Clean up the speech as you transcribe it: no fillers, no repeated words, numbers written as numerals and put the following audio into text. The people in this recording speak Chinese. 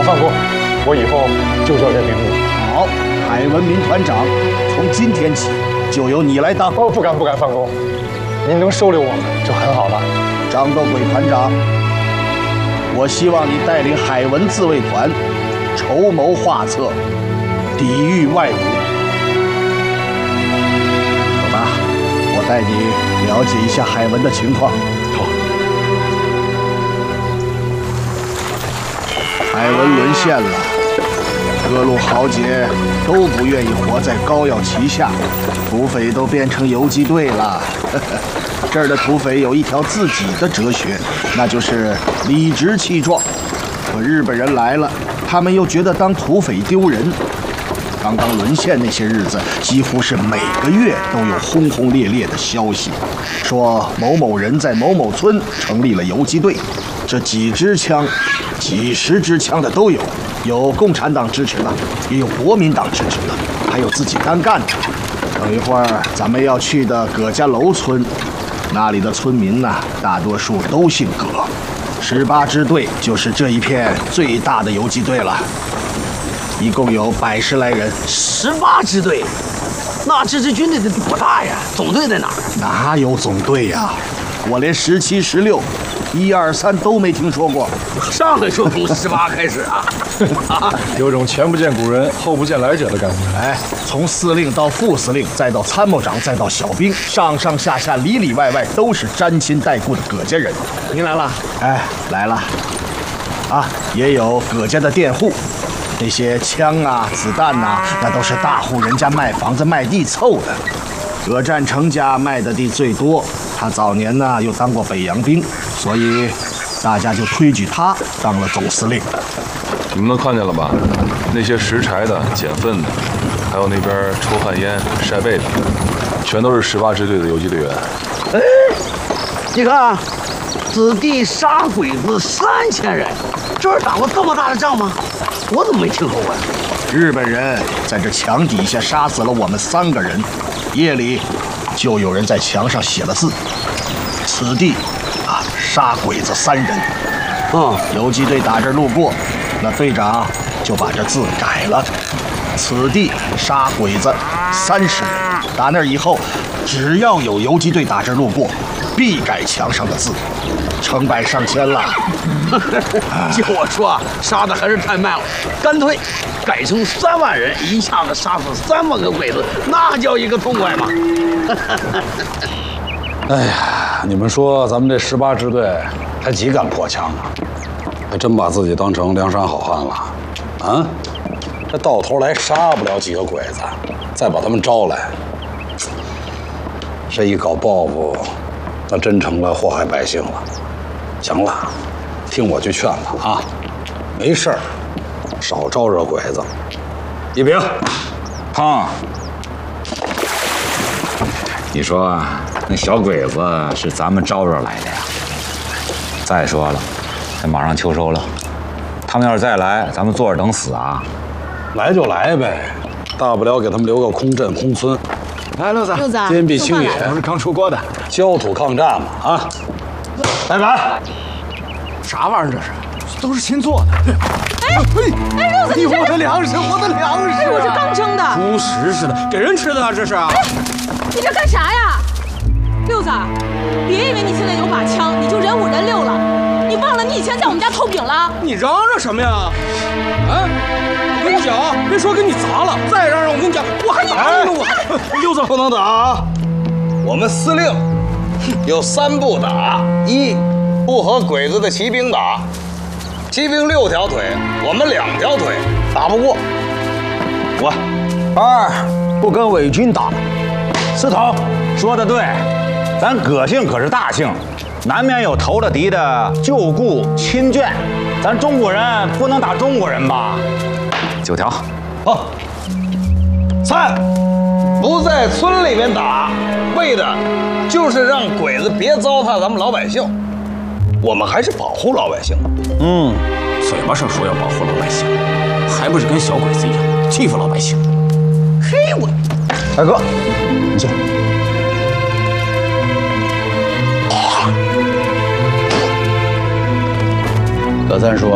放过我，以后就叫这名字。 好，海文民团长，从今天起就由你来当。 哦，不敢，放公，您能收留我们就很好了。 张斗鬼团长，我希望你带领海文自卫团，筹谋画策，抵御外侮。走吧，我带你了解一下海文的情况。 好。 海文沦陷了，各路豪杰都不愿意活在膏药旗下，土匪都变成游击队了。这儿的土匪有一条自己的哲学，那就是理直气壮。可日本人来了，他们又觉得当土匪丢人。刚刚沦陷那些日子，几乎是每个月都有轰轰烈烈的消息，说某某人在某某村成立了游击队，这几支枪、几十支枪的都有，有共产党支持的，也有国民党支持的，还有自己单干的。等一会儿咱们要去的葛家楼村，那里的村民呢，大多数都姓葛。18支队就是这一片最大的游击队了，一共有110来人。 18支队，那这支军队得多大呀？总队在哪儿？ 哪有总队呀？我连17、16、1、2、3都没听说过。 上来就从18开始啊！ 有种前不见古人后不见来者的感觉。 哎，从司令到副司令，再到参谋长，再到小兵，上上下下里里外外都是沾亲带故的葛家人。 您来了？ 哎，来了。啊，也有葛家的佃户，那些枪啊、子弹呐，那都是大户人家卖房子卖地凑的。葛占成家卖的地最多，他早年呢又当过北洋兵，所以大家就推举他当了总司令。 你们都看见了吧？那些拾柴的、捡粪的，还有那边抽旱烟、晒被的，全都是18支队的游击队员。 哎，你看，此地杀鬼子3000人，这儿打过这么大的仗吗？我怎么没听说过呀？ 日本人在这墙底下杀死了我们3个人，夜里就有人在墙上写了字：此地啊，杀鬼子3人。游击队打这儿路过，那队长就把这字改了：此地杀鬼子30人。打那儿以后，只要有游击队打这儿路过，必改墙上的字，成百上千了。 就我说，杀的还是太慢了，干脆改成3万人，一下子杀死3万个鬼子，那叫一个痛快嘛！ 哎呀，你们说咱们这18支队还几敢破枪啊？还真把自己当成梁山好汉了啊！这到头来杀不了几个鬼子，再把他们招来，这一搞报复，那真成了祸害百姓了。行了，听我去劝他啊，没事儿，少招惹鬼子。一平， 胖，你说那小鬼子是咱们招惹来的呀？再说了，这马上秋收了，他们要是再来，咱们坐着等死啊？ 来就来呗，大不了给他们留个空镇、空村。 来，六子， 坚壁清野， 我是刚出锅的， 焦土抗战嘛啊！拜拜。 啥玩意儿这是？都是新做的。 哎，六子，你我的粮食，我的粮食！ 哎，我这刚蒸的， 猪食似的，给人吃的啊，这是。 哎，你这干啥呀？六子，别以为你现在有把枪，你就人5人6了。你忘了你以前在我们家偷饼了？ 你嚷嚷什么呀？啊！我跟你讲，别说给你砸了，再嚷嚷我跟你讲，我还打你呢！我六子不能打，我们司令有3不打：一，不和鬼子的骑兵打，骑兵6条腿，我们2条腿，打不过。 我2，不跟伪军打。司头说的对，咱葛姓可是大姓，难免有投了敌的旧故亲眷，咱中国人不能打中国人吧？9条。 好。3，不在村里面打，为的就是让鬼子别糟蹋咱们老百姓。我们还是保护老百姓。 嘴巴上说要保护老百姓，还不是跟小鬼子一样欺负老百姓？嘿，我， 大哥，你坐。 葛三说，